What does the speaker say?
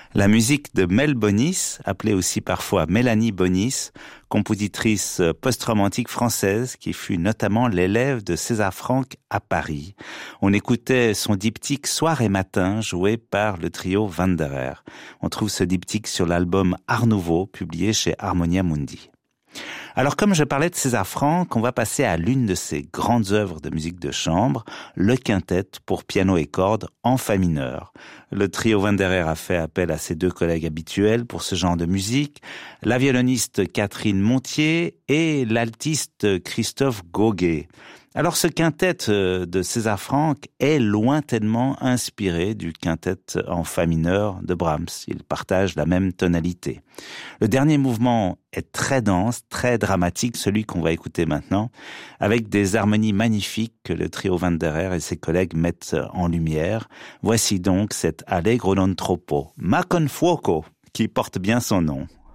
La musique de Mel Bonis, appelée aussi parfois Mélanie Bonis, compositrice post-romantique française qui fut notamment l'élève de César Franck à Paris. On écoutait son diptyque Soir et matin joué par le trio Wanderer. On trouve ce diptyque sur l'album Art Nouveau publié chez Harmonia Mundi. Alors comme je parlais de César Franck, on va passer à l'une de ses grandes œuvres de musique de chambre, le quintet pour piano et cordes en fa mineur. Le trio Wanderer a fait appel à ses deux collègues habituels pour ce genre de musique, la violoniste Catherine Montier et l'altiste Christophe Gauguet. Alors ce quintet de César Franck est lointainement inspiré du quintet en fa mineur de Brahms. Ils partagent la même tonalité. Le dernier mouvement est très dense, très dramatique, celui qu'on va écouter maintenant, avec des harmonies magnifiques que le trio Wanderer et ses collègues mettent en lumière. Voici donc cet Allegro non troppo, Ma con fuoco, qui porte bien son nom.